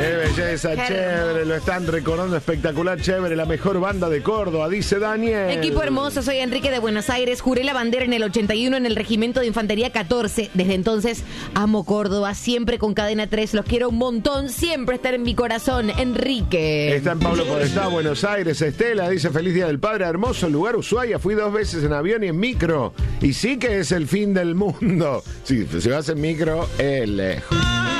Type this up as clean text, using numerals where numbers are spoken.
Qué belleza, chévere, lo están recordando espectacular, chévere, la mejor banda de Córdoba, dice Daniel. Equipo hermoso, soy Enrique de Buenos Aires, juré la bandera en el 81 en el Regimiento de Infantería 14. Desde entonces amo Córdoba, siempre con Cadena 3, los quiero un montón, siempre estar en mi corazón, Enrique. Está en Pablo Podestá, Buenos Aires, Estela, dice feliz día del padre, hermoso lugar, Ushuaia, fui 2 veces en avión y en micro, y sí que es el fin del mundo. Sí, si vas en micro, es lejos.